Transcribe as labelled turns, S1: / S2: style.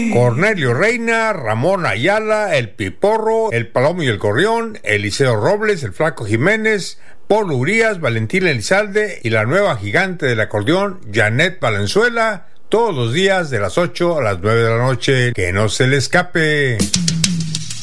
S1: Cornelio Reina, Ramón Ayala, El Piporro, El Palomo y el Gorrión, Eliseo Robles, El Flaco Jiménez, Paul Urias, Valentín Elizalde y la nueva gigante del acordeón, Janet Valenzuela, todos los días de las 8 a las 9 de la noche. Que no se le escape.